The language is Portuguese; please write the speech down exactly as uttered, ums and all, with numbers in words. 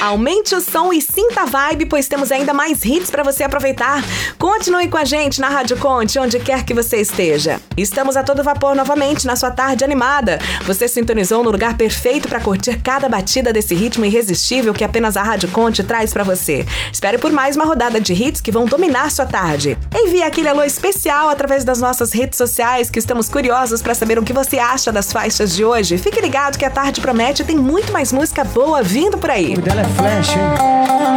Aumente o som e sinta a vibe, pois temos ainda mais hits para você aproveitar. Continue com a gente na Rádio Conte, onde quer que você esteja. Estamos a todo vapor novamente na sua tarde animada. Você sintonizou no lugar perfeito para curtir cada batida desse ritmo irresistível que apenas a Rádio Conte traz para você. Espere por mais uma rodada de hits que vão dominar sua tarde. Envie aquele alô especial através das nossas redes sociais, que estamos curiosos para saber o que você acha das faixas de hoje. Fique ligado que a tarde promete, tem muito mais música boa vindo por aí. O dela é flash, hein?